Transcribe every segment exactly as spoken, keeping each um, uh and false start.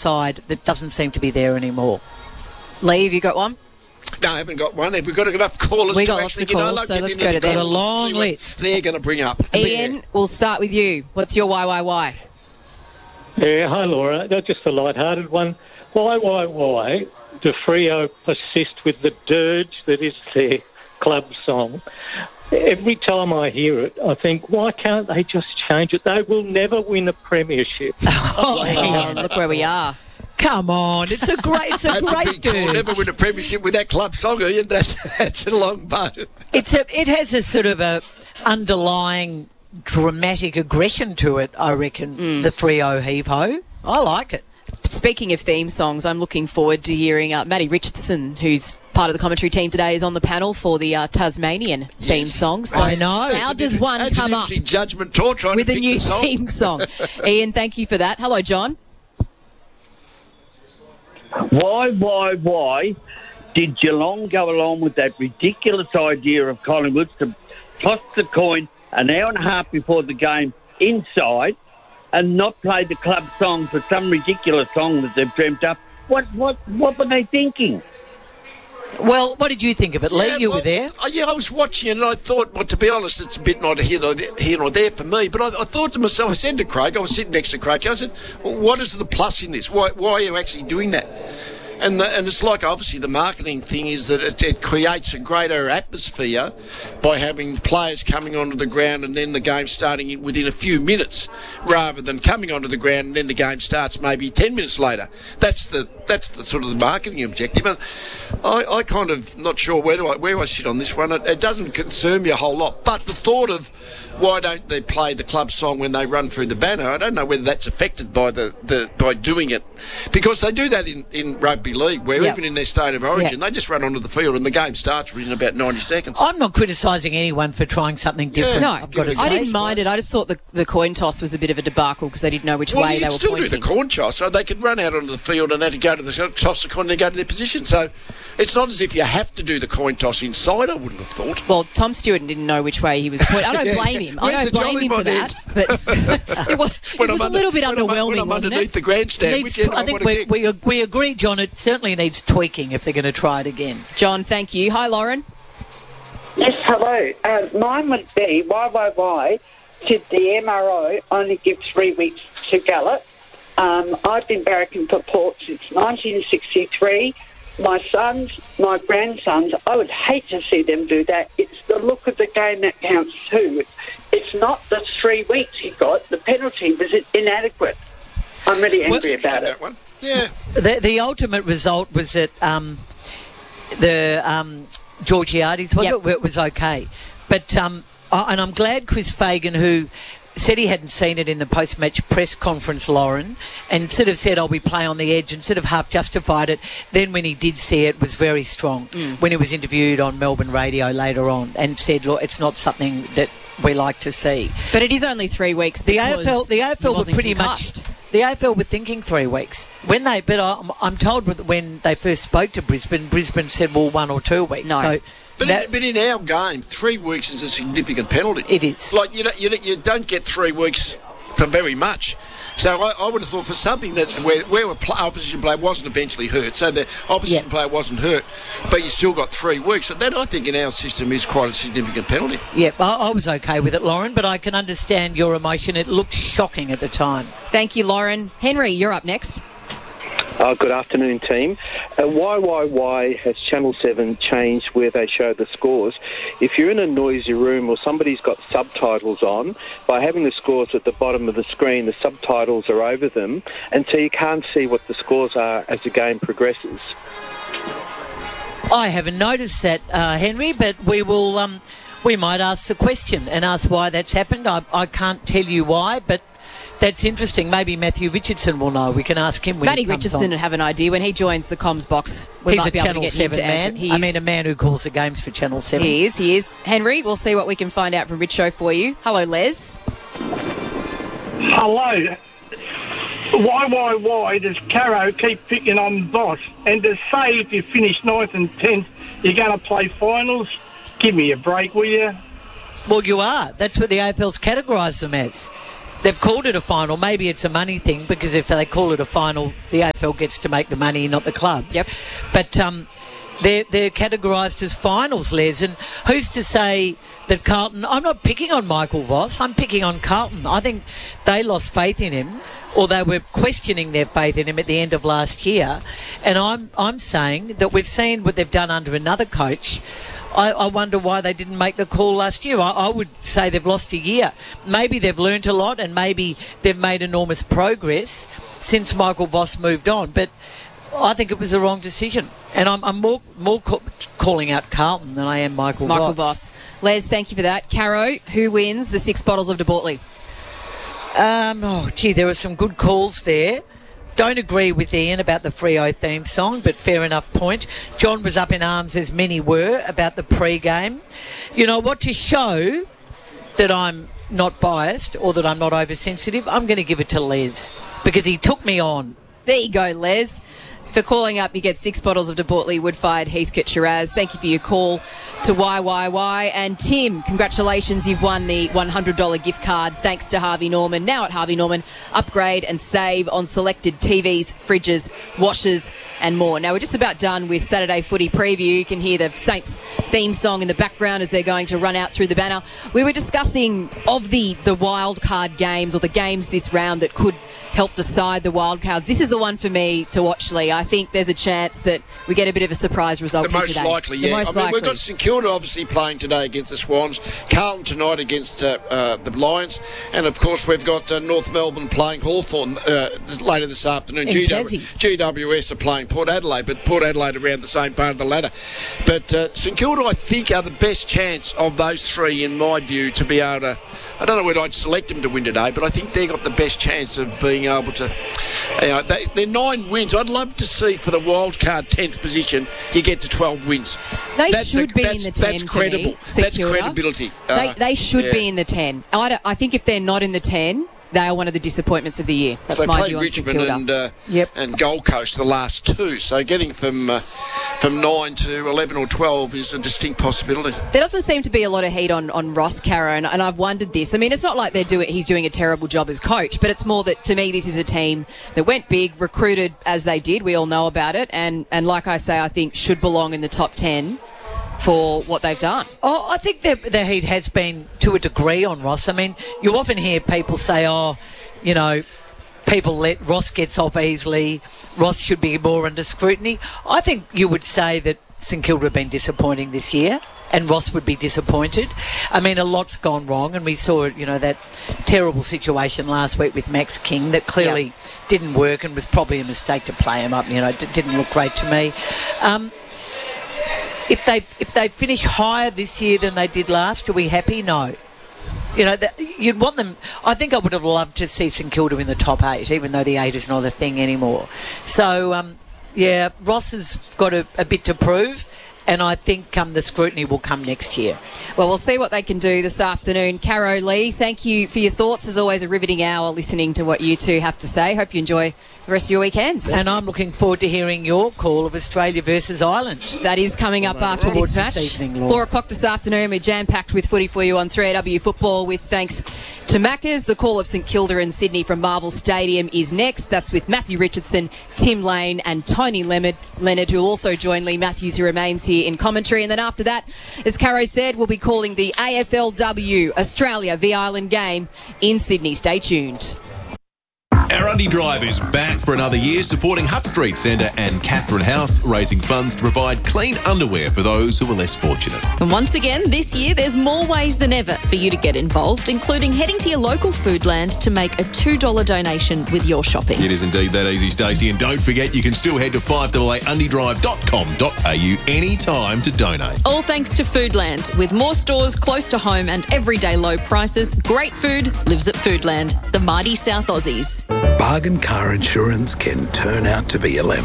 side that doesn't seem to be there anymore. Lee, have you got one? No, I haven't got one. Have we got enough callers we to got actually lots of calls, get, so get let's into go the to them. Got a long see what list. They're going to bring up. Ian, we'll start with you. What's your why, why, why? Yeah, hi Laura. That's just a light-hearted one. Why, why, why do Freo persist with the dirge that is their club song? Every time I hear it, I think, why can't they just change it? They will never win a premiership. Oh, Oh, look where we are. come on. It's a great, it's a That's a great big call. dude. Never win a premiership with that club song, Ian. That's, that's a long boat. It's a, it has a sort of a underlying dramatic aggression to it, I reckon, Mm. the Freo heave-ho. I like it. Speaking of theme songs, I'm looking forward to hearing uh, Matty Richardson, who's part of the commentary team today, is on the panel for the uh, Tasmanian theme Yes. song. So I know. That's how an does inter- one that's come an up interesting judgment tour trying with to a pick new the song. theme song? Ian, thank you for that. Hello, John. Why, why, why did Geelong go along with that ridiculous idea of Collingwood to toss the coin an hour and a half before the game inside and not play the club song for some ridiculous song that they've dreamt up? What, what, what were they thinking? Well, what did you think of it, Lee? Yeah, you well, were there. uh, Yeah, I was watching it and I thought, well, to be honest, it's a bit neither here nor there, here nor there for me. But I, I thought to myself, I said to Craig, I was sitting next to Craig, I said, well, what is the plus in this? Why, why are you actually doing that? And the, and it's like, obviously, the marketing thing is that it, it creates a greater atmosphere by having players coming onto the ground and then the game starting in, within a few minutes, rather than coming onto the ground and then the game starts maybe ten minutes later. That's the that's the sort of the marketing objective. And I, I kind of not sure where do I where I sit on this one. It, it doesn't concern me a whole lot. But the thought of why don't they play the club song when they run through the banner? I don't know whether that's affected by the, the by doing it, because they do that in, in rugby league, where Yep. even in their state of origin, Yep. they just run onto the field and the game starts within about ninety seconds. I'm not criticising anyone for trying something different. No, I've got to give it a I say. didn't mind it. I just thought the, the coin toss was a bit of a debacle because they didn't know which Well, way you'd they were still pointing. do the coin toss, so they could run out onto the field and have to go to the toss the coin and then go to their position. So it's not as if you have to do the coin toss inside, I wouldn't have thought. Well, Tom Stewart didn't know which way he was pointing. I don't Yeah. blame him. I Where's don't the blame jolly him for one that. But it was, it When was I'm a little bit under- when I'm- underwhelming, when I'm wasn't underneath it? the grandstand, Needs, which end I I think want we, to we, we agree, John, it certainly needs tweaking if they're going to try it again. John, thank you. Hi, Lauren. Yes, hello. Uh, mine would be, why, why, why did the M R O only give three weeks to Gallup? Um, I've been barracking for Port since nineteen sixty-three. My sons, my grandsons, I would hate to see them do that. It's the look of the game that counts too. It's not the three weeks he got. The penalty was inadequate. I'm really angry Well, about it. that one. Yeah. The, the ultimate result was that um, the um, Georgiades, was Yep. it? It was okay. But, um, I, and I'm glad Chris Fagan, who said he hadn't seen it in the post-match press conference, Lauren, and sort of said, oh, we play on the edge, and sort of half justified it. Then when he did see it, was very strong Mm. when he was interviewed on Melbourne radio later on and said, look, it's not something that we like to see. But it is only three weeks The because A F L, the A F he L were wasn't pretty concussed. much. The A F L were thinking three weeks when they. But I'm, I'm told with- when they first spoke to Brisbane, Brisbane said, well, one or two weeks. No. So But, that, in, but in our game, three weeks is a significant penalty. It is. Like, you, don't, you, don't, you don't get three weeks for very much. So I, I would have thought for something that where, where a pl- opposition player wasn't eventually hurt, so the opposition Yeah. player wasn't hurt, but you still got three weeks. So that, I think, in our system is quite a significant penalty. yeah, I, I was okay with it, Lauren. But I can understand your emotion. It looked shocking at the time. Thank you, Lauren. Henry, you're up next. Uh, good afternoon, team. Uh, why, why, why has Channel seven changed where they show the scores? If you're in a noisy room or somebody's got subtitles on, by having the scores at the bottom of the screen, the subtitles are over them, and so you can't see what the scores are as the game progresses. I haven't noticed that, uh, Henry, but we will. Um, we might ask the question and ask why that's happened. I, I can't tell you why, but that's interesting. Maybe Matthew Richardson will know. We can ask him when Matty he comes Richardson on. would have an idea when he joins the comms box. We He's might a be able Channel to get seven him to answer. man. He I is. mean, a man who calls the games for Channel seven. He is, he is. Henry, we'll see what we can find out from Richo for you. Hello, Les. Hello. Why, why, why does Caro keep picking on Boss? And to say if you finish ninth and tenth, you're going to play finals? Give me a break, will you? Well, you are. That's what the A F L's categorised them as. they've called it a final. Maybe it's a money thing, because if they call it a final, the A F L gets to make the money, not the clubs. Yep. But um, they're, they're categorised as finals, Les, and who's to say that Carlton... I'm not picking on Michael Voss, I'm picking on Carlton. I think they lost faith in him, or they were questioning their faith in him at the end of last year. And I'm I'm saying that we've seen what they've done under another coach. I, I wonder why they didn't make the call last year. I, I would say they've lost a year. Maybe they've learnt a lot, and maybe they've made enormous progress since Michael Voss moved on. But I think it was the wrong decision. And I'm, I'm more more ca- calling out Carlton than I am Michael, Michael Voss. Voss. Les, thank you for that. Caro, who wins the six bottles of De Bortley? Um, oh, gee, there were some good calls there. Don't agree with Ian about the Freo theme song, but fair enough point. John was up in arms, as many were, about the pre-game. You know what, to show that I'm not biased or that I'm not oversensitive, I'm going to give it to Les, because he took me on. There you go, Les. For calling up, you get six bottles of De Bortley Wood-Fired Heathcote Shiraz. Thank you for your call to Y Y Y. And Tim, congratulations, you've won the one hundred dollars gift card thanks to Harvey Norman. Now at Harvey Norman, upgrade and save on selected T Vs, fridges, washers and more. Now we're just about done with Saturday footy preview. You can hear the Saints theme song in the background as they're going to run out through the banner. We were discussing of the, the wild card games, or the games this round that could help decide the wild cards. This is the one for me to watch, Lee. I think there's a chance that we get a bit of a surprise result The here most today. likely, The yeah. most I mean, likely. we've got St Kilda obviously playing today against the Swans, Carlton tonight against uh, uh, the Lions, and of course we've got uh, North Melbourne playing Hawthorn uh, later this afternoon. In G W- Tassie. G W S are playing Port Adelaide, but Port Adelaide around the same part of the ladder. But uh, St Kilda, I think, are the best chance of those three, in my view, to be able to... I don't know whether I'd select them to win today, but I think they've got the best chance of being able to... You know, they, they're nine wins. I'd love to see for the wild card tenth position, you get to twelve wins. They That's should a- be that's- in the ten. That's for credible. me, St That's Kilda. credibility. They, Uh, they should yeah. be in the ten. I, don't- I think if they're not in the ten, they are one of the disappointments of the year. That's So they my played view on St Richmond Kilda. and uh, Yep. and Gold Coast the last two. So getting from uh, from nine to eleven or twelve is a distinct possibility. There doesn't seem to be a lot of heat on, on Ross Caro, and, and I've wondered this. I mean, it's not like they're doing he's doing a terrible job as coach, but it's more that, to me, this is a team that went big, recruited as they did. We all know about it, and, and like I say, I think should belong in the top ten for what they've done. Oh, I think the, the heat has been to a degree on Ross. I mean, you often hear people say, oh, you know, people let Ross gets off easily. Ross should be more under scrutiny. I think you would say that St Kilda have been disappointing this year, and Ross would be disappointed. I mean, a lot's gone wrong, and we saw, you know, that terrible situation last week with Max King that clearly Yeah. didn't work and was probably a mistake to play him up. You know, it didn't look great to me. Um, if they if they finish higher this year than they did last, are we happy? No. You know, that, you'd want them... I think I would have loved to see St Kilda in the top eight, even though the eight is not a thing anymore. So, um, yeah, Ross has got a, a bit to prove, and I think um, the scrutiny will come next year. Well, we'll see what they can do this afternoon. Caro, Lee, thank you for your thoughts. As always, a riveting hour listening to what you two have to say. Hope you enjoy the rest of your weekends. And I'm looking forward to hearing your call of Australia versus Ireland. That is coming up after Towards this match. this evening, Lord. Four o'clock this afternoon. We're jam-packed with footy for you on three A W Football with thanks to Macca's. The call of St Kilda and Sydney from Marvel Stadium is next. That's with Matthew Richardson, Tim Lane and Tony Leonard, Leonard who will also join Lee Matthews, who remains here in commentary. And then after that, as Caro said, we'll be calling the A F L W Australia v Ireland game in Sydney. Stay tuned. Our Undy Drive is back for another year, supporting Hutt Street Centre and Catherine House, raising funds to provide clean underwear for those who are less fortunate. And once again, this year, there's more ways than ever for you to get involved, including heading to your local Foodland to make a two dollars donation with your shopping. It is indeed that easy, Stacey. And don't forget, you can still head to five A A undy drive dot com dot a u anytime to donate. All thanks to Foodland. With more stores close to home and everyday low prices, great food lives at Foodland, the mighty South Aussies. Bargain car insurance can turn out to be a lemon.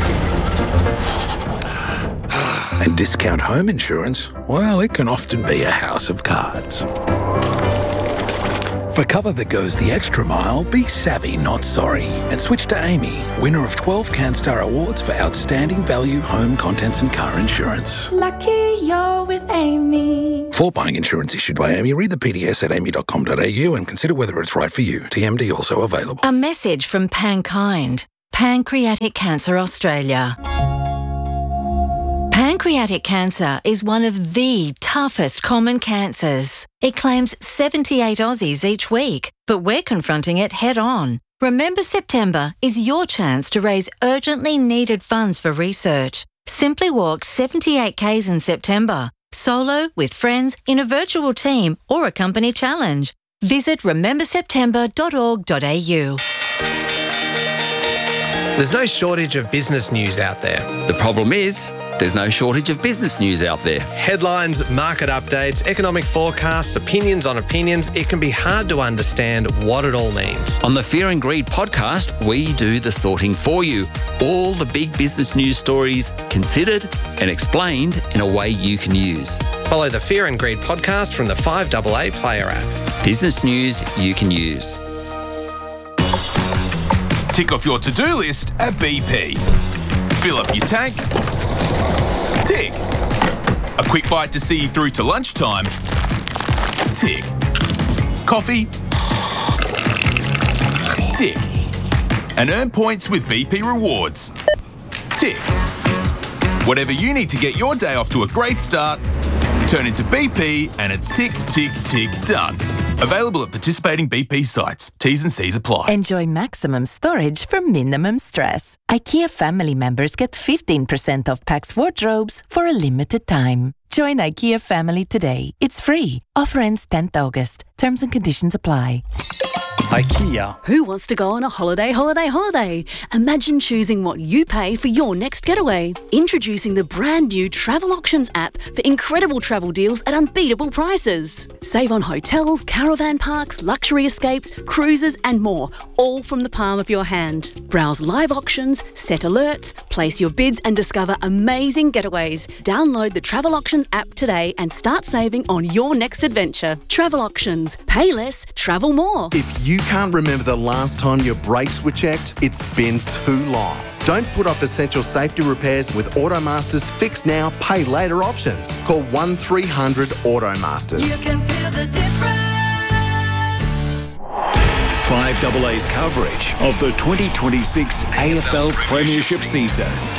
And discount home insurance, well, it can often be a house of cards. For cover that goes the extra mile, be savvy, not sorry. And switch to Amy, winner of twelve CanStar Awards for outstanding value home contents and car insurance. Lucky you're with Amy. For buying insurance issued by Amy, read the P D S at amy dot com dot a u and consider whether it's right for you. T M D also available. A message from Pankind, Pancreatic Cancer Australia. Pancreatic cancer is one of the toughest common cancers. It claims seventy-eight Aussies each week, but we're confronting it head on. Remember September is your chance to raise urgently needed funds for research. Simply walk seventy-eight kays in September, solo, with friends, in a virtual team or a company challenge. Visit remember september dot org dot a u. There's no shortage of business news out there. The problem is, there's no shortage of business news out there. Headlines, market updates, economic forecasts, opinions on opinions. It can be hard to understand what it all means. On the Fear and Greed podcast, we do the sorting for you. All the big business news stories considered and explained in a way you can use. Follow the Fear and Greed podcast from the five A A Player app. Business news you can use. Tick off your to-do list at B P. Fill up your tank. Tick. A quick bite to see you through to lunchtime. Tick. Coffee. Tick. And earn points with B P Rewards. Tick. Whatever you need to get your day off to a great start, turn into B P and it's tick, tick, tick, done. Available at participating B P sites. T's and C's apply. Enjoy maximum storage for minimum stress. IKEA family members get fifteen percent off Pax wardrobes for a limited time. Join IKEA family today. It's free. Offer ends tenth August. Terms and conditions apply. IKEA. Who wants to go on a holiday, holiday, holiday? Imagine choosing what you pay for your next getaway. Introducing the brand new Travel Auctions app for incredible travel deals at unbeatable prices. Save on hotels, caravan parks, luxury escapes, cruises and more, all from the palm of your hand. Browse live auctions, set alerts, place your bids and discover amazing getaways. Download the Travel Auctions app today and start saving on your next adventure. Travel Auctions. Pay less, travel more. If you can't remember the last time your brakes were checked, it's been too long. Don't put off essential safety repairs with Automaster's Fix Now, Pay Later options. Call one three hundred Automasters. You can feel the difference. five A A's coverage of the twenty twenty-six A F L Premiership season.